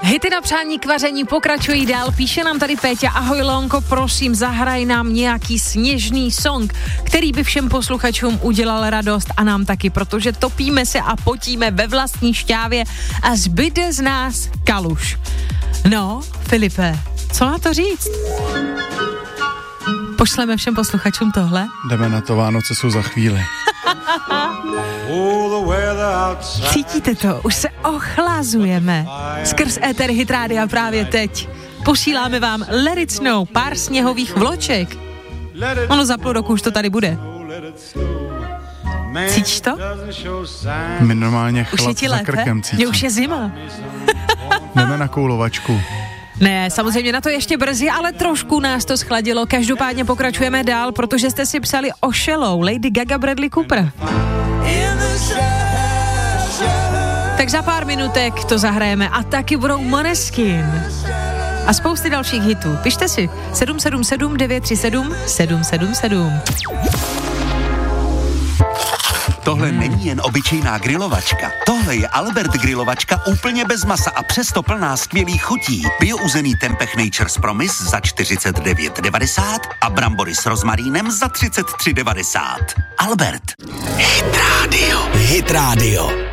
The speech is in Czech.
Hity na přání k vaření pokračují dál. Píše nám tady Péťa: ahoj Lonko, prosím, zahraj nám nějaký sněžný song, který by všem posluchačům udělal radost a nám taky, protože topíme se a potíme ve vlastní šťávě a zbyde z nás kaluš. No, Filipe, co na to říct? Pošleme všem posluchačům tohle? Jdeme na to, Vánoce jsou za chvíli. Cítíte to? Už se ochlazujeme. Skrz éter Hit Rádia právě teď. Posíláme vám Let It Snow, pár sněhových vloček. Ono za půl roku už to tady bude. Cítíš to? My normálně už chlap za krkem cítím. Mně už je zima. Jdeme na koulovačku. Ne, samozřejmě na to ještě brzy, ale trošku nás to schladilo. Každopádně pokračujeme dál, protože jste si psali o Shallow, Lady Gaga, Bradley Cooper. Tak za pár minutek to zahrajeme a taky budou Måneskin. A spousty dalších hitů. Pište si 777 937 777. Tohle není jen obyčejná grilovačka. Tohle je Albert grilovačka úplně bez masa a přesto plná skvělých chutí. Biouzený Tempeh Nature's Promise za 49,90 a brambory s rozmarínem za 33,90. Albert. Hit Radio. Hit Radio.